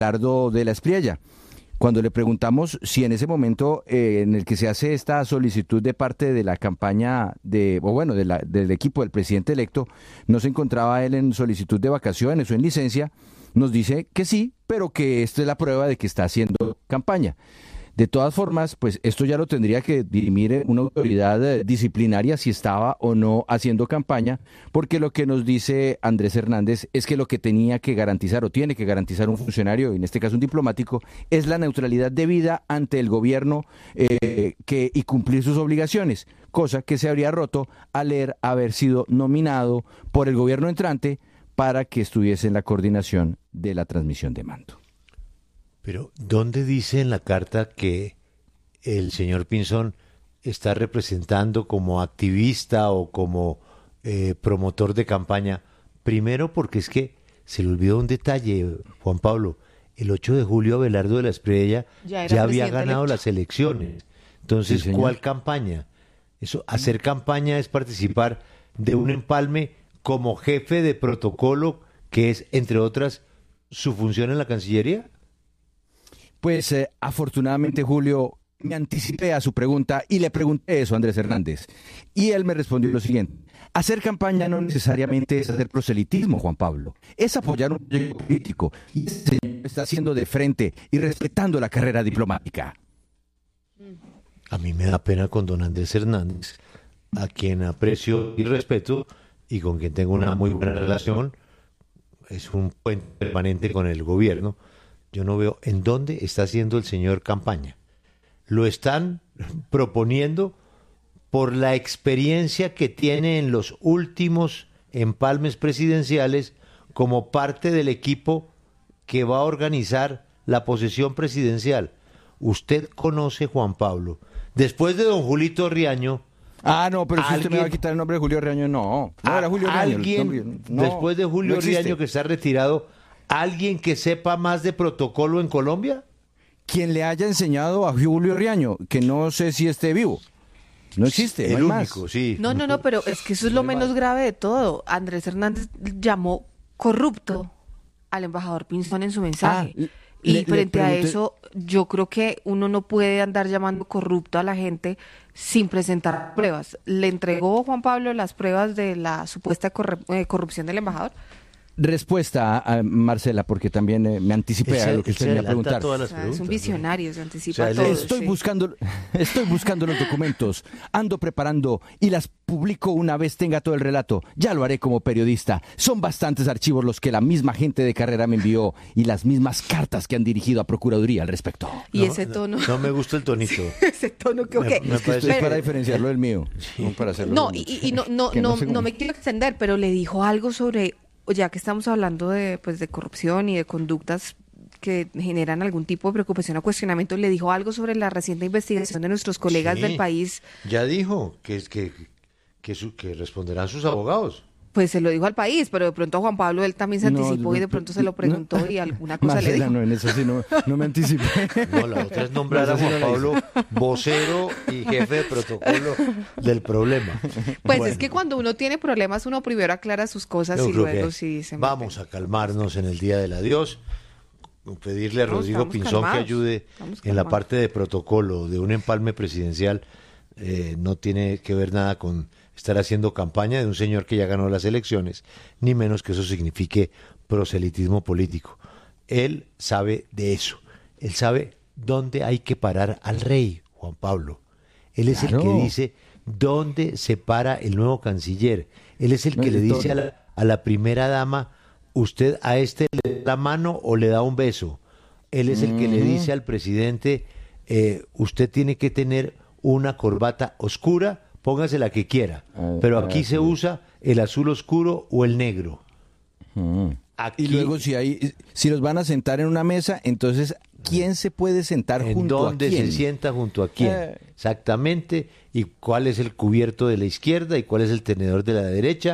Abelardo de la Espriella. Cuando le preguntamos si en ese momento en el que se hace esta solicitud de parte de la campaña del equipo del presidente electo, no se encontraba él en solicitud de vacaciones o en licencia, nos dice que sí, pero que esta es la prueba de que está haciendo campaña. De todas formas, pues esto ya lo tendría que dirimir una autoridad disciplinaria si estaba o no haciendo campaña, porque lo que nos dice Andrés Hernández es que lo que tenía que garantizar o tiene que garantizar un funcionario, en este caso un diplomático, es la neutralidad debida ante el gobierno y cumplir sus obligaciones, cosa que se habría roto al haber sido nominado por el gobierno entrante para que estuviese en la coordinación de la transmisión de mando. Pero, ¿dónde dice en la carta que el señor Pinzón está representando como activista o como promotor de campaña? Primero, porque es que se le olvidó un detalle, Juan Pablo. El 8 de julio Abelardo de la Espriella ya había ganado las elecciones. Entonces, Sí, ¿cuál campaña? Hacer campaña es participar de un empalme como jefe de protocolo, que es, entre otras, su función en la Cancillería. Pues afortunadamente, Julio, me anticipé a su pregunta y le pregunté eso a Andrés Hernández. Y él me respondió lo siguiente: hacer campaña no necesariamente es hacer proselitismo, Juan Pablo. Es apoyar un proyecto político. Y ese señor está haciendo de frente y respetando la carrera diplomática. A mí me da pena con don Andrés Hernández, a quien aprecio y respeto y con quien tengo una muy buena relación. Es un puente permanente con el gobierno. Yo no veo en dónde está haciendo el señor campaña. Lo están proponiendo por la experiencia que tiene en los últimos empalmes presidenciales como parte del equipo que va a organizar la posesión presidencial. Usted conoce, Juan Pablo, después de don Julito Riaño. Ah, no, pero si usted me va a quitar el nombre de Julio Riaño, no era Julio Riaño. Alguien, después de Julio Riaño, que está retirado, ¿alguien que sepa más de protocolo en Colombia? Quien le haya enseñado a Julio Riaño, que no sé si esté vivo. No existe, el no hay único, más. sí. No, pero es que eso es lo menos grave de todo. Andrés Hernández llamó corrupto al embajador Pinzón en su mensaje. Y frente a eso, yo creo que uno no puede andar llamando corrupto a la gente sin presentar pruebas. ¿Le entregó Juan Pablo las pruebas de la supuesta corrupción del embajador? Respuesta a Marcela, porque también me anticipé a lo que usted me iba a preguntar. Es un visionario, se anticipa todo. Estoy buscando los documentos, ando preparando y las publico una vez tenga todo el relato. Ya lo haré como periodista. Son bastantes archivos los que la misma gente de carrera me envió y las mismas cartas que han dirigido a Procuraduría al respecto. Y ese tono. No me gusta el tonito. Ese tono que Me parece es para diferenciarlo del mío. Sí. No para hacerlo. No me quiero extender, pero le dijo algo sobre, ya que estamos hablando de corrupción y de conductas que generan algún tipo de preocupación o cuestionamiento, le dijo algo sobre la reciente investigación de nuestros colegas del país. Ya dijo que responderán sus abogados. Pues se lo dijo al país, pero de pronto a Juan Pablo él también se anticipó y de pronto se lo preguntó y alguna cosa Marcela, le dijo. no, en eso sí no me anticipé. No, la otra es nombrar a Juan Pablo vocero y jefe de protocolo del problema. Pues Bueno, es que cuando uno tiene problemas, uno primero aclara sus cosas yo y creo luego que sí se mete. vamos a calmarnos en el Día del Adiós, pedirle a Rodrigo estamos Pinzón calmados, que ayude estamos en la calmados. parte de protocolo de un empalme presidencial. No tiene que ver nada con estar haciendo campaña de un señor que ya ganó las elecciones, ni menos que eso signifique proselitismo político. Él sabe de eso, él sabe dónde hay que parar al rey, Juan Pablo. Él es el que dice dónde se para el nuevo canciller. Él es el que le dice a la primera dama, usted a este le da la mano o le da un beso. Él es el que le dice al presidente, usted tiene que tener una corbata oscura, póngase la que quiera, pero aquí se usa el azul oscuro o el negro. Aquí, Y luego si los van a sentar en una mesa, entonces ¿quién se puede sentar junto a ¿dónde quién? se sienta junto a quién? Exactamente, y cuál es el cubierto de la izquierda y cuál es el tenedor de la derecha,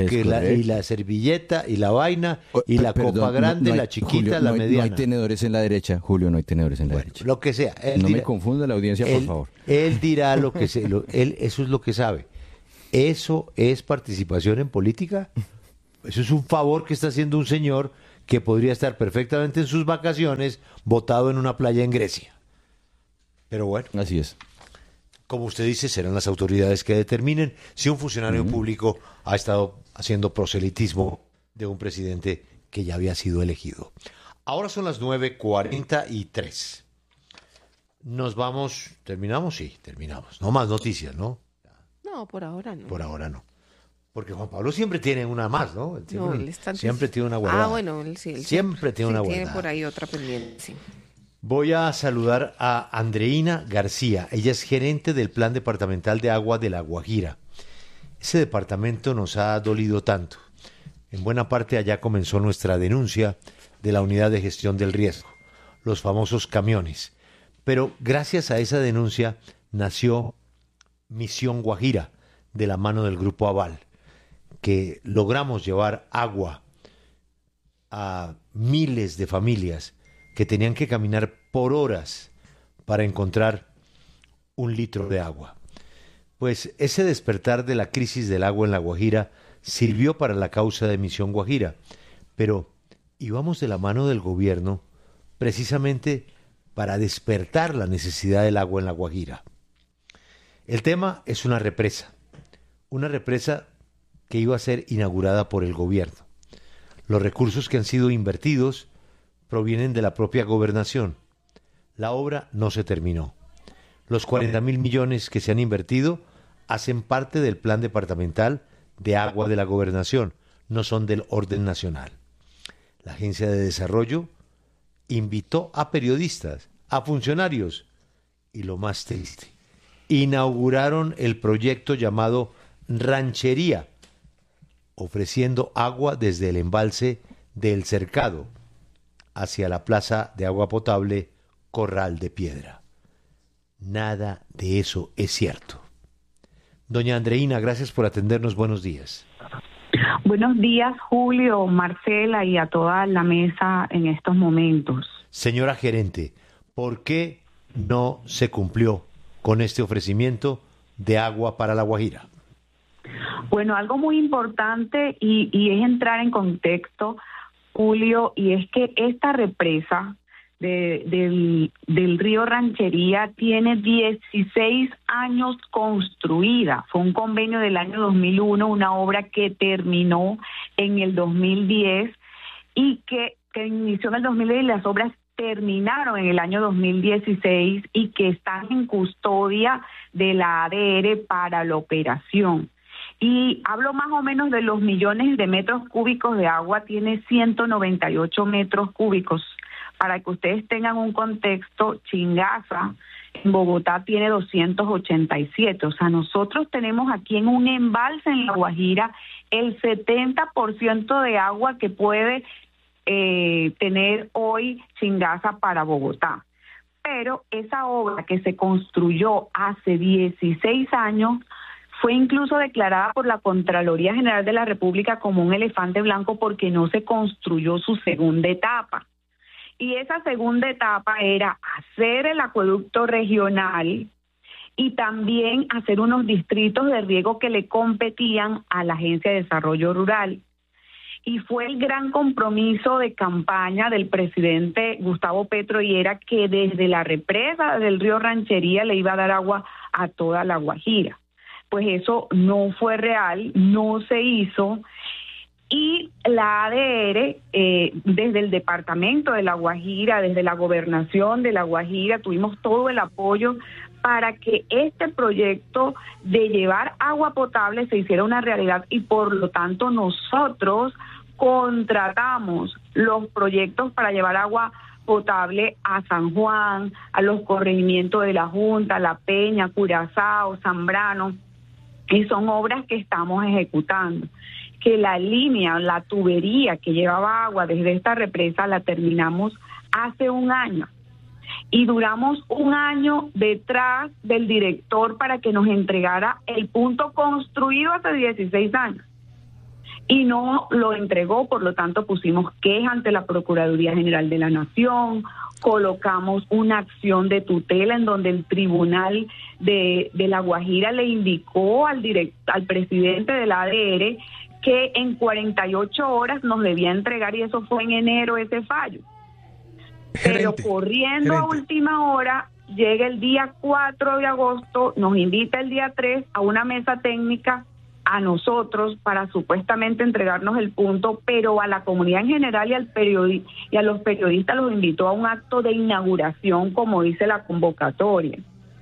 y la servilleta y la vaina y la Perdón, copa grande, no hay- la chiquita, Julio, la no mediana. hay tenedores en la derecha, Julio, no hay tenedores en la derecha. Lo que sea. No me confunda la audiencia, por favor. Él dirá lo que eso es lo que sabe. ¿Eso es participación en política? Eso es un favor que está haciendo un señor que podría estar perfectamente en sus vacaciones, botado en una playa en Grecia. Pero bueno, así es. Como usted dice, serán las autoridades que determinen si un funcionario público ha estado haciendo proselitismo de un presidente que ya había sido elegido. Ahora son las 9:43. Nos vamos, ¿terminamos? Sí, terminamos. No más noticias, ¿no? No, por ahora no. Por ahora no. Porque Juan Pablo siempre tiene una más, ¿no? Siempre tiene una Ah, guardada. bueno, él siempre tiene una guardada. Tiene por ahí otra pendiente, sí. Voy a saludar a Andreina García. Ella es gerente del Plan Departamental de Agua de La Guajira. Ese departamento nos ha dolido tanto. En buena parte allá comenzó nuestra denuncia de la Unidad de Gestión del Riesgo, los famosos camiones. Pero gracias a esa denuncia nació Misión Guajira, de la mano del Grupo Aval, que logramos llevar agua a miles de familias que tenían que caminar por horas para encontrar un litro de agua. Pues ese despertar de la crisis del agua en La Guajira sirvió para la causa de Misión Guajira, pero íbamos de la mano del gobierno precisamente para despertar la necesidad del agua en La Guajira. El tema es una represa que iba a ser inaugurada por el gobierno. Los recursos que han sido invertidos provienen de la propia gobernación. La obra no se terminó. Los 40.000 millones que se han invertido hacen parte del Plan Departamental de Agua de la Gobernación, no son del orden nacional. La Agencia de Desarrollo invitó a periodistas, a funcionarios, y lo más triste, inauguraron el proyecto llamado Ranchería, ofreciendo agua desde el embalse del Cercado hacia la plaza de agua potable Corral de Piedra. Nada de eso es cierto. Doña Andreina, gracias por atendernos. Buenos días. Buenos días, Julio, Marcela y a toda la mesa en estos momentos. Señora gerente, ¿por qué no se cumplió con este ofrecimiento de agua para La Guajira? Bueno, algo muy importante y es entrar en contexto, Julio, y es que esta represa del río Ranchería tiene 16 años construida. Fue un convenio del año 2001, una obra que terminó en el 2010 y que inició en el 2010 y las obras terminaron en el año 2016 y que están en custodia de la ADR para la operación. Y hablo más o menos de los millones de metros cúbicos de agua, tiene 198 metros cúbicos. Para que ustedes tengan un contexto, Chingaza en Bogotá tiene 287. O sea, nosotros tenemos aquí en un embalse en La Guajira el 70% de agua que puede tener hoy Chingaza para Bogotá. Pero esa obra que se construyó hace 16 años fue incluso declarada por la Contraloría General de la República como un elefante blanco porque no se construyó su segunda etapa. Y esa segunda etapa era hacer el acueducto regional y también hacer unos distritos de riego que le competían a la Agencia de Desarrollo Rural. Y fue el gran compromiso de campaña del presidente Gustavo Petro y era que desde la represa del río Ranchería le iba a dar agua a toda La Guajira. Pues eso no fue real, no se hizo. Y la ADR, desde el departamento de La Guajira, desde la gobernación de La Guajira, tuvimos todo el apoyo para que este proyecto de llevar agua potable se hiciera una realidad y por lo tanto nosotros contratamos los proyectos para llevar agua potable a San Juan, a los corregimientos de La Junta, La Peña, Curazao, Zambrano, y son obras que estamos ejecutando. Que la línea, la tubería que llevaba agua desde esta represa la terminamos hace un año. Y duramos un año detrás del director para que nos entregara el punto construido hace 16 años. Y no lo entregó, por lo tanto pusimos queja ante la Procuraduría General de la Nación, colocamos una acción de tutela en donde el tribunal de La Guajira le indicó al presidente de la ADR que en 48 horas nos debía entregar, y eso fue en enero ese fallo. Pero corriendo a última hora, llega el día 4 de agosto, nos invita el día 3 a una mesa técnica a nosotros para supuestamente entregarnos el punto, pero a la comunidad en general y a los periodistas los invitó a un acto de inauguración, como dice la convocatoria.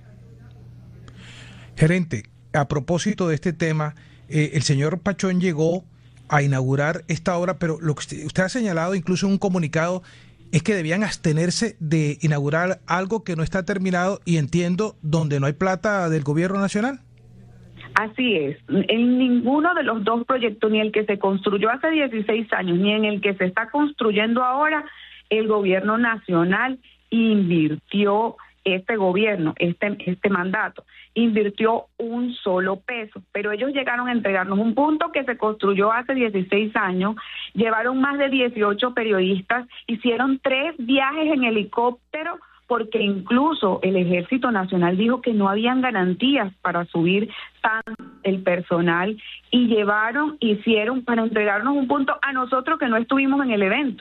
Gerente, a propósito de este tema, el señor Pachón llegó a inaugurar esta obra, pero lo que usted ha señalado incluso en un comunicado es que debían abstenerse de inaugurar algo que no está terminado y entiendo donde no hay plata del gobierno nacional. Así es, en ninguno de los dos proyectos, ni el que se construyó hace 16 años, ni en el que se está construyendo ahora, el gobierno nacional invirtió, este gobierno, este mandato, invirtió un solo peso, pero ellos llegaron a entregarnos un punto que se construyó hace 16 años, llevaron más de 18 periodistas, hicieron 3 viajes en helicóptero, porque incluso el Ejército Nacional dijo que no habían garantías para subir el personal, y hicieron para entregarnos un punto a nosotros que no estuvimos en el evento.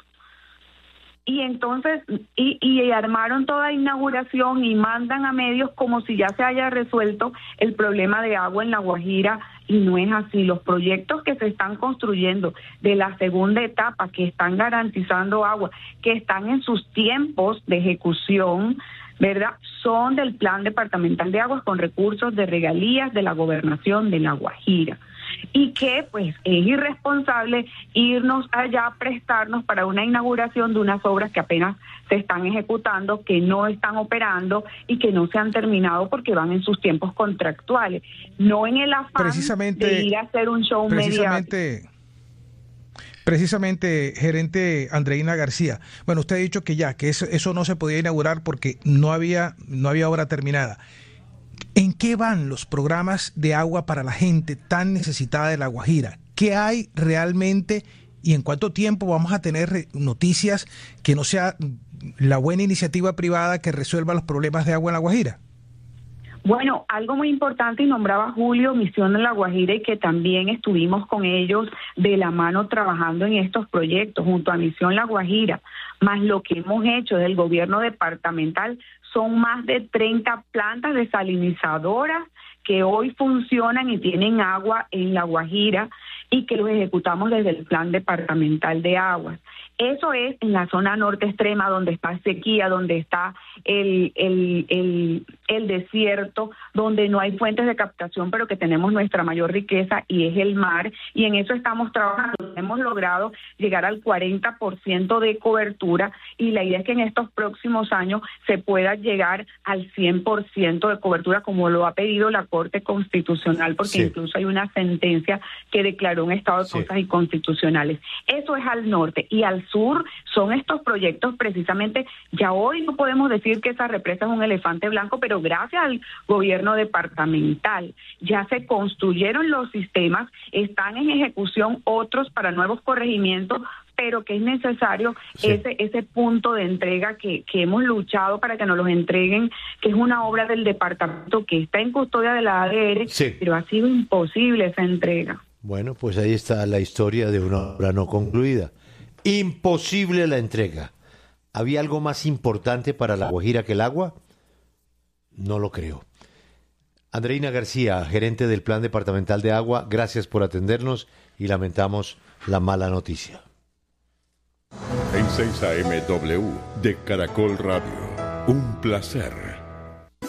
Y entonces, y armaron toda inauguración y mandan a medios como si ya se haya resuelto el problema de agua en La Guajira, y no es así. Los proyectos que se están construyendo de la segunda etapa, que están garantizando agua, que están en sus tiempos de ejecución, ¿verdad?, son del Plan Departamental de Aguas con recursos de regalías de la Gobernación de La Guajira. Y que pues es irresponsable irnos allá a prestarnos para una inauguración de unas obras que apenas se están ejecutando, que no están operando y que no se han terminado porque van en sus tiempos contractuales, no en el afán de ir a hacer un show mediático. Precisamente, gerente Andreina García, bueno, usted ha dicho que eso no se podía inaugurar porque no había obra terminada. ¿En qué van los programas de agua para la gente tan necesitada de La Guajira? ¿Qué hay realmente y en cuánto tiempo vamos a tener noticias que no sea la buena iniciativa privada que resuelva los problemas de agua en La Guajira? Bueno, algo muy importante, y nombraba Julio Misión en La Guajira, y que también estuvimos con ellos de la mano trabajando en estos proyectos junto a Misión La Guajira, más lo que hemos hecho del gobierno departamental. Son más de 30 plantas desalinizadoras que hoy funcionan y tienen agua en La Guajira, y que los ejecutamos desde el Plan Departamental de Aguas. Eso es en la zona norte extrema, donde está sequía, donde está el desierto, donde no hay fuentes de captación, pero que tenemos nuestra mayor riqueza, y es el mar, y en eso estamos trabajando. Hemos logrado llegar al 40% de cobertura, y la idea es que en estos próximos años se pueda llegar al 100% de cobertura, como lo ha pedido la Corte Constitucional, porque incluso hay una sentencia que declaró un estado de cosas inconstitucionales. Eso es al norte, y al sur son estos proyectos precisamente. Ya hoy no podemos decir que esa represa es un elefante blanco, pero gracias al gobierno departamental ya se construyeron los sistemas, están en ejecución otros para nuevos corregimientos, pero que es necesario ese punto de entrega que hemos luchado para que nos los entreguen, que es una obra del departamento que está en custodia de la ADR, pero ha sido imposible esa entrega. Bueno, pues ahí está la historia de una obra no concluida. Imposible la entrega. ¿Había algo más importante para La Guajira que el agua? No lo creo. Andreina García, gerente del Plan Departamental de Agua, gracias por atendernos y lamentamos la mala noticia. En 6 AM W de Caracol Radio, un placer.